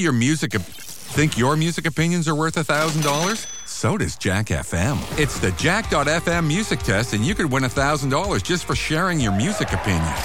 your music opinions are worth $1,000? So does Jack FM. It's the Jack.fm music test, and you could win $1,000 just for sharing your music opinion.